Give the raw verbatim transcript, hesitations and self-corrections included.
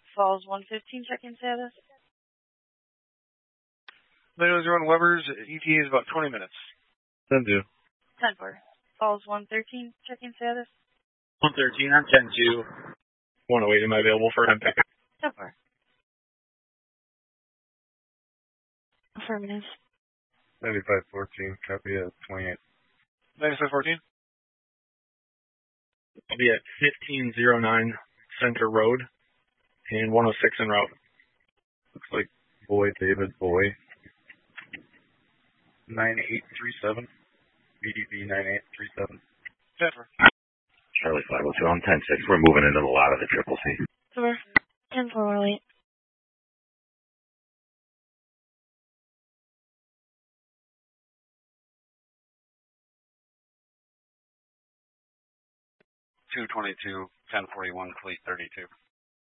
Falls one fifteen, check-in status. Ladies and Weber's, E T A is about twenty minutes. ten two. ten four. Falls one thirteen, check-in status. one thirteen, I'm ten two. one oh eight, am I available for M P A C? ten four. Affirmative. ninety-five fourteen, copy at twenty-eight. ninety-five fourteen? I'll be at fifteen oh nine Center Road and one oh six en route. Looks like Boy, David, Boy. nine eight three seven. B D B nine eight three seven. Denver. Charlie five oh two, I'm ten six. We're moving into the lot of the Triple C. Over. ten four one eight. two twenty-two, ten forty-one, Fleet thirty-two.